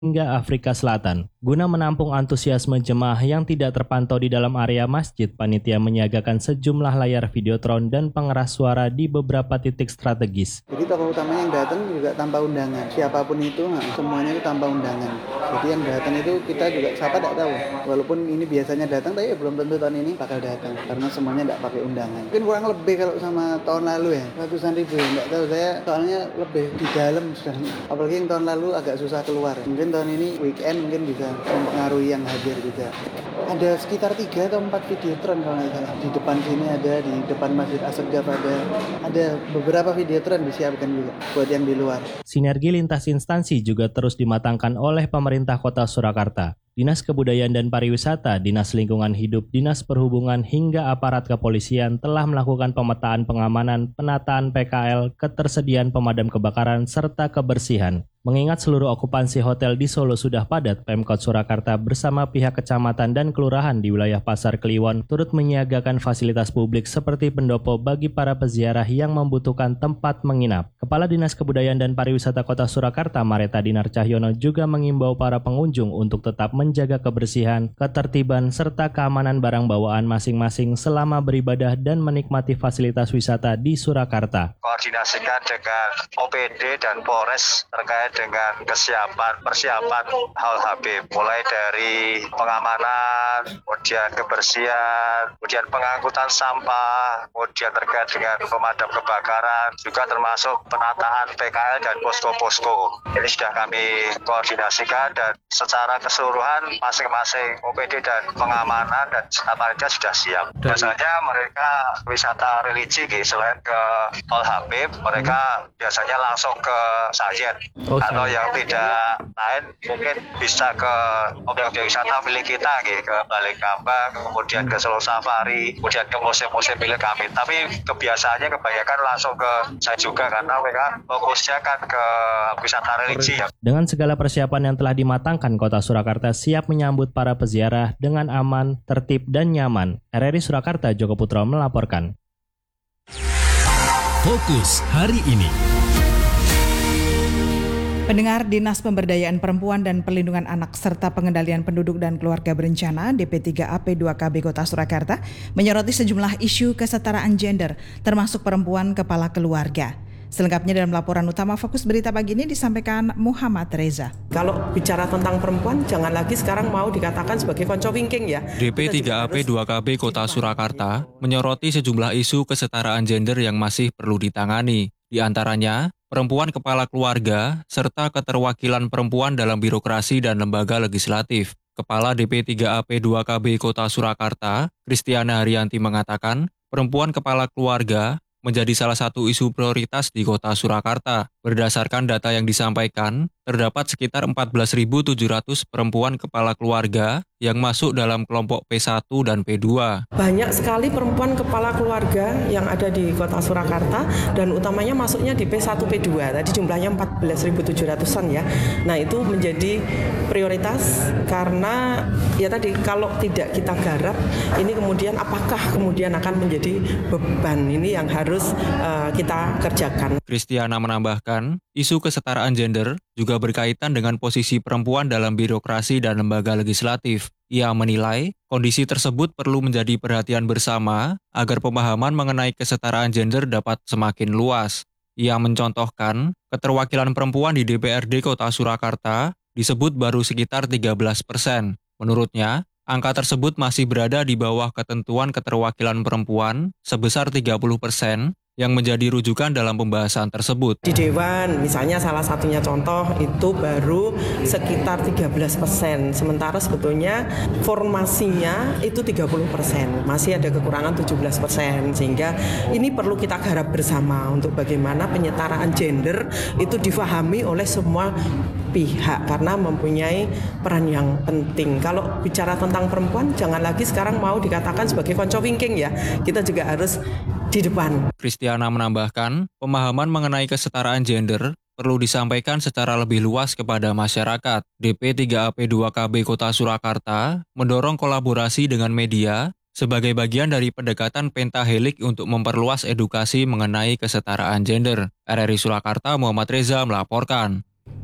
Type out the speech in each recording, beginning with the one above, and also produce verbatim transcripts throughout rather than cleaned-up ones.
hingga Afrika Selatan. Guna menampung antusiasme jemaah yang tidak terpantau di dalam area masjid, panitia menyiagakan sejumlah layar videotron dan pengeras suara di beberapa titik strategis. Jadi tokoh utamanya yang datang juga tanpa undangan. Siapapun itu, nah, semuanya itu tanpa undangan. Jadi yang datang itu kita juga siapa tidak tahu. Walaupun ini biasanya datang, tapi ya belum tentu tahun ini bakal datang karena semuanya tidak pakai undangan. Mungkin kurang lebih kalau sama tahun lalu ya, ratusan ribu. Tidak tahu saya, soalnya lebih di dalam sudah. Apalagi yang tahun lalu agak susah keluar. Mungkin tahun ini weekend mungkin bisa mempengaruhi yang hadir juga. Ada sekitar tiga atau empat videotron kalau nggak salah. Di depan sini ada, di depan Masjid Assegaf ada. Ada beberapa videotron disiapkan juga buat yang di luar. Sinergi lintas instansi juga terus dimatangkan oleh pemerintah Kota Surakarta. Dinas Kebudayaan dan Pariwisata, Dinas Lingkungan Hidup, Dinas Perhubungan hingga aparat kepolisian telah melakukan pemetaan pengamanan, penataan P K L, ketersediaan pemadam kebakaran, serta kebersihan. Mengingat seluruh okupansi hotel di Solo sudah padat, Pemkot Surakarta bersama pihak kecamatan dan kelurahan di wilayah Pasar Kliwon turut menyiagakan fasilitas publik seperti pendopo bagi para peziarah yang membutuhkan tempat menginap. Kepala Dinas Kebudayaan dan Pariwisata Kota Surakarta, Mareta Dinar Cahyono, juga mengimbau para pengunjung untuk tetap menjaga kebersihan, ketertiban, serta keamanan barang bawaan masing-masing selama beribadah dan menikmati fasilitas wisata di Surakarta. Koordinasikan dengan O P D dan Polres terkait dengan kesiapan persiapan hal Habib, mulai dari pengamanan, kemudian kebersihan, kemudian pengangkutan sampah, kemudian terkait dengan pemadam kebakaran, juga termasuk penataan P K L dan posko-posko. Ini sudah kami koordinasikan dan secara keseluruhan masing-masing O P D dan pengamanan dan panitia sudah siap. Biasanya mereka wisata religi, selain ke Hal Habib, mereka biasanya langsung ke Sajen. Oh, atau yang tidak lain mungkin bisa ke objek-objek wisata milik kita, ke Balikambang, kemudian ke Solo Safari, kemudian ke museum-museum milik kami. Tapi kebiasaannya kebanyakan langsung ke saya juga karena mereka fokusnya kan ke wisata religi. Dengan segala persiapan yang telah dimatangkan, Kota Surakarta siap menyambut para peziarah dengan aman, tertib, dan nyaman. R R I Surakarta, Joko Putro melaporkan. Fokus hari ini. Pendengar, Dinas Pemberdayaan Perempuan dan Perlindungan Anak serta Pengendalian Penduduk dan Keluarga Berencana D P tiga A P dua K B Kota Surakarta menyoroti sejumlah isu kesetaraan gender termasuk perempuan kepala keluarga. Selengkapnya dalam laporan utama Fokus Berita pagi ini disampaikan Muhammad Reza. Kalau bicara tentang perempuan, jangan lagi sekarang mau dikatakan sebagai konco wingking ya. D P tiga A P dua K B Kota Surakarta menyoroti sejumlah isu kesetaraan gender yang masih perlu ditangani. Di antaranya, perempuan kepala keluarga, serta keterwakilan perempuan dalam birokrasi dan lembaga legislatif. Kepala D P tiga A P dua K B Kota Surakarta, Kristiana Haryanti mengatakan, perempuan kepala keluarga menjadi salah satu isu prioritas di Kota Surakarta. Berdasarkan data yang disampaikan, terdapat sekitar empat belas ribu tujuh ratus perempuan kepala keluarga yang masuk dalam kelompok P satu dan P dua. Banyak sekali perempuan kepala keluarga yang ada di Kota Surakarta dan utamanya masuknya di P satu P dua. Tadi jumlahnya empat belas ribu tujuh ratusan ya. Nah, itu menjadi prioritas karena ya tadi kalau tidak kita garap, ini kemudian apakah kemudian akan menjadi beban ini yang harus uh, kita kerjakan. Kristiana menambahkan, isu kesetaraan gender juga berkaitan dengan posisi perempuan dalam birokrasi dan lembaga legislatif. Ia menilai kondisi tersebut perlu menjadi perhatian bersama agar pemahaman mengenai kesetaraan gender dapat semakin luas. Ia mencontohkan, keterwakilan perempuan di D P R D Kota Surakarta disebut baru sekitar tiga belas persen. Menurutnya, angka tersebut masih berada di bawah ketentuan keterwakilan perempuan sebesar tiga puluh persen yang menjadi rujukan dalam pembahasan tersebut. Di Dewan, misalnya salah satunya contoh itu baru sekitar tiga belas persen, sementara sebetulnya formasinya itu tiga puluh persen, masih ada kekurangan tujuh belas persen, sehingga ini perlu kita garap bersama untuk bagaimana penyetaraan gender itu difahami oleh semua pihak karena mempunyai peran yang penting. Kalau bicara tentang perempuan, jangan lagi sekarang mau dikatakan sebagai konco wingking ya, kita juga harus di depan. Kristiana menambahkan, pemahaman mengenai kesetaraan gender perlu disampaikan secara lebih luas kepada masyarakat. D P tiga A P dua K B Kota Surakarta mendorong kolaborasi dengan media sebagai bagian dari pendekatan pentahelik untuk memperluas edukasi mengenai kesetaraan gender. R R I Surakarta, Muhammad Reza melaporkan.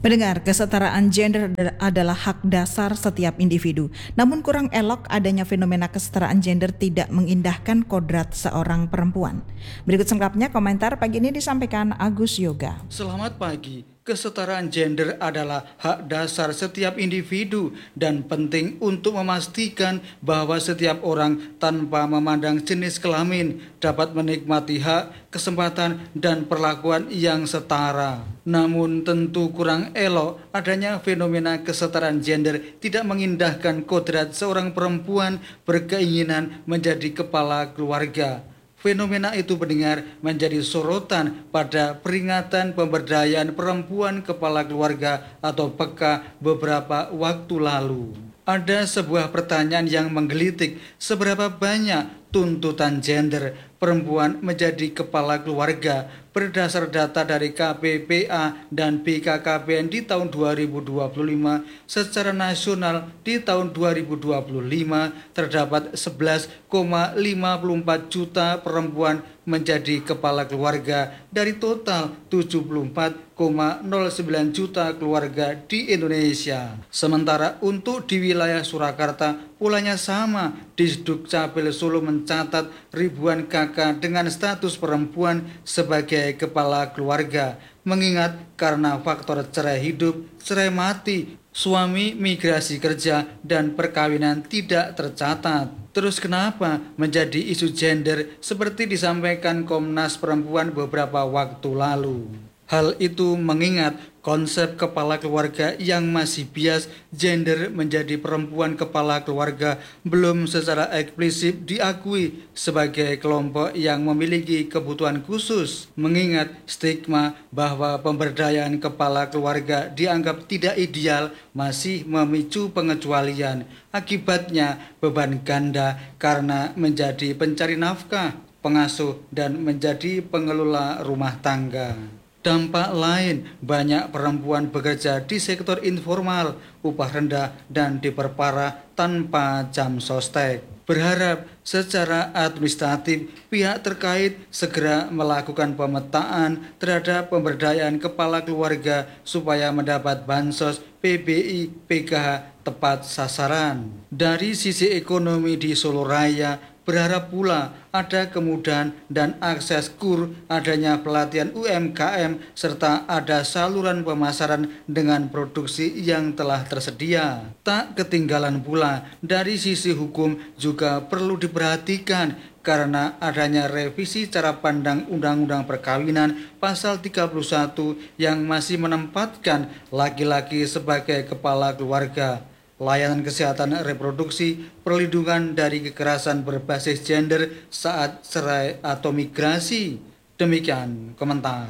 Pendengar, kesetaraan gender adalah hak dasar setiap individu. Namun kurang elok adanya fenomena kesetaraan gender tidak mengindahkan kodrat seorang perempuan. Berikut selengkapnya komentar pagi ini disampaikan Agus Yoga. Selamat pagi. Kesetaraan gender adalah hak dasar setiap individu dan penting untuk memastikan bahwa setiap orang tanpa memandang jenis kelamin dapat menikmati hak, kesempatan, dan perlakuan yang setara. Namun tentu kurang elok adanya fenomena kesetaraan gender tidak mengindahkan kodrat seorang perempuan berkeinginan menjadi kepala keluarga. Fenomena itu pendengar menjadi sorotan pada peringatan pemberdayaan perempuan kepala keluarga atau P K beberapa waktu lalu. Ada sebuah pertanyaan yang menggelitik, seberapa banyak tuntutan gender perempuan menjadi kepala keluarga berdasar data dari K P P A dan B K K B N di tahun dua ribu dua puluh lima. Secara nasional di tahun dua ribu dua puluh lima terdapat sebelas koma lima puluh empat juta perempuan menjadi kepala keluarga dari total tujuh puluh empat koma nol sembilan juta keluarga di Indonesia. Sementara untuk di wilayah Surakarta polanya sama, Disduk Capil Solo mencatat ribuan kakak dengan status perempuan sebagai kepala keluarga. Mengingat karena faktor cerai hidup, cerai mati, suami migrasi kerja, dan perkawinan tidak tercatat. Terus kenapa menjadi isu gender seperti disampaikan Komnas Perempuan beberapa waktu lalu? Hal itu mengingat konsep kepala keluarga yang masih bias gender menjadi perempuan kepala keluarga belum secara eksplisit diakui sebagai kelompok yang memiliki kebutuhan khusus. Mengingat stigma bahwa pemberdayaan kepala keluarga dianggap tidak ideal masih memicu pengecualian. Akibatnya beban ganda karena menjadi pencari nafkah, pengasuh, dan menjadi pengelola rumah tangga. Dampak lain, banyak perempuan bekerja di sektor informal, upah rendah, dan diperparah tanpa jam sostek. Berharap secara administratif pihak terkait segera melakukan pemetaan terhadap pemberdayaan kepala keluarga supaya mendapat bansos P B I P K H tepat sasaran. Dari sisi ekonomi di Solo Raya, berharap pula ada kemudahan dan akses kur, adanya pelatihan U M K M, serta ada saluran pemasaran dengan produksi yang telah tersedia. Tak ketinggalan pula dari sisi hukum juga perlu diperhatikan karena adanya revisi cara pandang Undang-Undang Perkawinan pasal tiga puluh satu yang masih menempatkan laki-laki sebagai kepala keluarga. Layanan kesehatan reproduksi, perlindungan dari kekerasan berbasis gender saat cerai atau migrasi. Demikian komentar.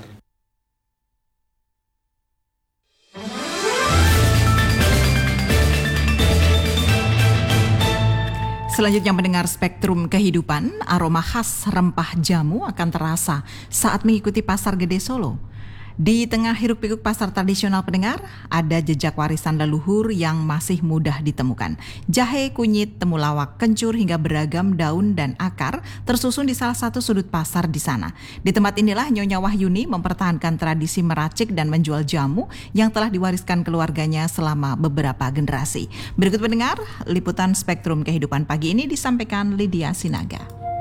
Selanjutnya mendengar Spektrum Kehidupan, aroma khas rempah jamu akan terasa saat mengikuti Pasar Gede Solo. Di tengah hiruk-pikuk pasar tradisional pendengar, ada jejak warisan leluhur yang masih mudah ditemukan. Jahe, kunyit, temulawak, kencur hingga beragam daun dan akar tersusun di salah satu sudut pasar di sana. Di tempat inilah Nyonya Wahyuni mempertahankan tradisi meracik dan menjual jamu yang telah diwariskan keluarganya selama beberapa generasi. Berikut pendengar, liputan Spektrum Kehidupan pagi ini disampaikan Lydia Sinaga.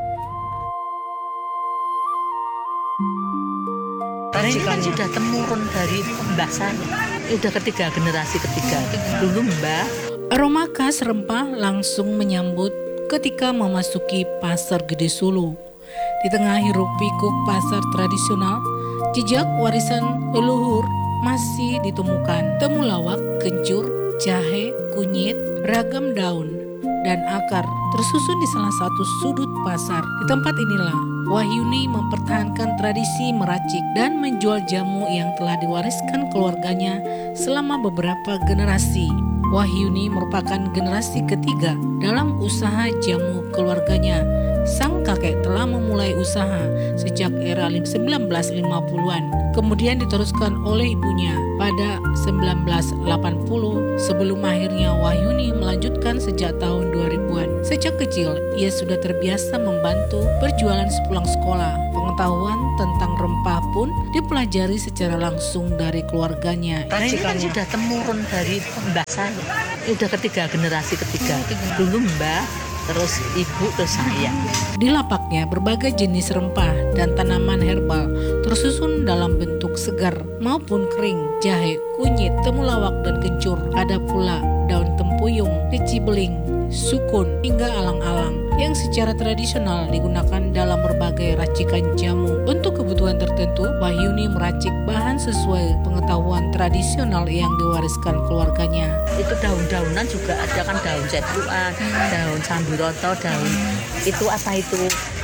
Ini kan sudah temurun dari mbah saya, udah ketiga generasi ketiga. Dulu mbah. Aroma khas rempah langsung menyambut ketika memasuki Pasar Gede Solo. Di tengah hiruk-pikuk pasar tradisional, jejak warisan leluhur masih ditemukan. Temulawak, kencur, jahe, kunyit, ragam daun, dan akar tersusun di salah satu sudut pasar. Di tempat inilah Wahyuni mempertahankan tradisi meracik dan menjual jamu yang telah diwariskan keluarganya selama beberapa generasi. Wahyuni merupakan generasi ketiga dalam usaha jamu keluarganya. Sang kakek telah memulai usaha sejak era sembilan belas lima puluhan, kemudian diteruskan oleh ibunya pada sembilan belas delapan puluh sebelum akhirnya Wahyuni melanjutkan sejak tahun dua ribuan. Sejak kecil, ia sudah terbiasa membantu berjualan sepulang sekolah. Pengetahuan tentang rempah pun dipelajari secara langsung dari keluarganya. Nah, ini kan sudah temurun dari mbah saya. Udah ketiga generasi ketiga. Dulu mbah, terus ibu, terus saya. Di lapaknya berbagai jenis rempah dan tanaman herbal tersusun dalam bentuk segar maupun kering, jahe, kunyit, temulawak dan kencur. Ada pula daun tempuyung, leci beling, sukun hingga alang-alang yang secara tradisional digunakan dalam berbagai racikan jamu. Untuk kebutuhan tertentu, Wahyuni meracik bahan sesuai pengetahuan tradisional yang diwariskan keluarganya. Itu daun-daunan juga ada kan, daun cetluan, daun sambiroto, daun itu apa itu?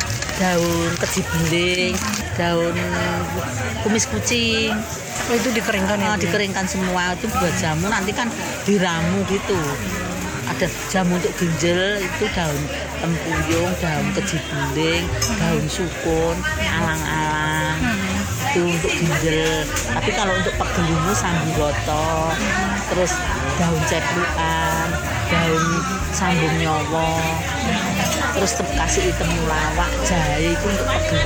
Daun kejibeling, daun kumis kucing. Oh, itu dikeringkan ya? Oh, dikeringkan semua itu buat jamu, nanti kan diramu gitu. Ada jamu untuk ginjal itu daun tempuyung, daun kejibeling, daun sukun, alang-alang. Itu untuk ginjal. Tapi kalau untuk pegel ini sambiroto, terus daun cetluan, daun sambung nyowo, terus kasih temulawak, jahe itu untuk pegel.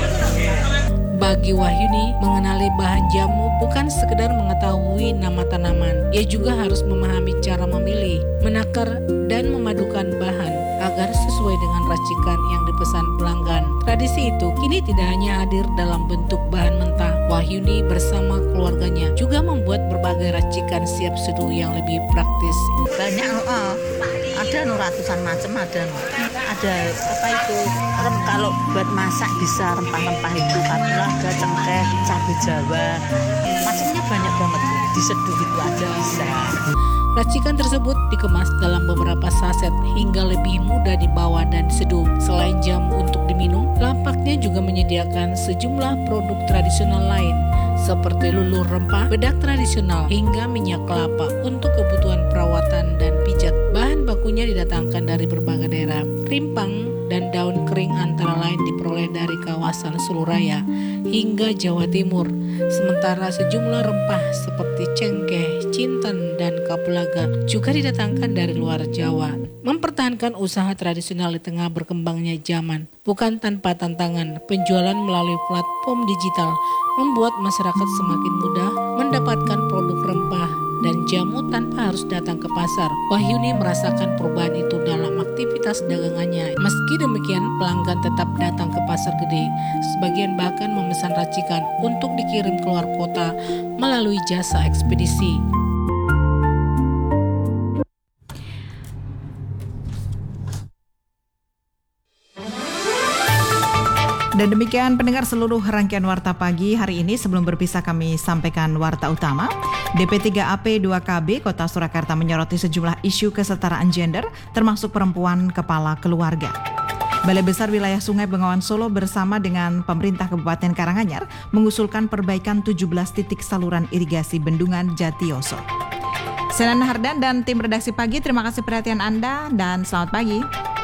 Bagi Wahyuni, mengenali bahan jamu bukan sekedar mengetahui nama tanaman. Ia juga harus memahami cara memilih, menakar, dan memadukan bahan agar sesuai dengan racikan yang dipesan pelanggan. Tradisi itu kini tidak hanya hadir dalam bentuk bahan mentah. Wahyuni bersama keluarganya juga membuat berbagai racikan siap seduh yang lebih praktis. Banyak, oh, ada no, ratusan macam ada. No. Ada apa itu? Rem, kalau buat masak bisa rempah-rempah itu, kapulaga, cengkeh, cabai Jawa. Macamnya banyak banget. Diseduh itu aja bisa. Racikan tersebut dikemas dalam beberapa saset hingga lebih mudah dibawa dan diseduh. Selain jamu untuk diminum, lapaknya juga menyediakan sejumlah produk tradisional lain seperti luluh rempah, bedak tradisional, hingga minyak kelapa untuk kebutuhan perawatan dan pijat. Bahan bakunya didatangkan dari berbagai daerah. Rimpang dan daun kering antara lain diperoleh dari kawasan Suluraya hingga Jawa Timur. Sementara sejumlah rempah seperti cengkeh, jinten, dan kapulaga juga didatangkan dari luar Jawa. Mempertahankan usaha tradisional di tengah berkembangnya zaman bukan tanpa tantangan. Penjualan melalui platform digital membuat masyarakat semakin mudah mendapatkan produk rempah dan jamu tanpa harus datang ke pasar. Wahyuni merasakan perubahan itu dalam aktivitas dagangannya. Meski demikian, pelanggan tetap datang ke pasar gede. Sebagian bahkan memesan racikan untuk dikirim keluar kota melalui jasa ekspedisi. Dan demikian pendengar seluruh rangkaian Warta Pagi hari ini. Sebelum berpisah kami sampaikan Warta Utama. D P tiga A P dua K B Kota Surakarta menyoroti sejumlah isu kesetaraan gender termasuk perempuan kepala keluarga. Balai Besar Wilayah Sungai Bengawan Solo bersama dengan pemerintah Kabupaten Karanganyar mengusulkan perbaikan tujuh belas titik saluran irigasi Bendungan Jatioso. Saya Nana Hardan dan tim redaksi pagi, terima kasih perhatian Anda dan selamat pagi.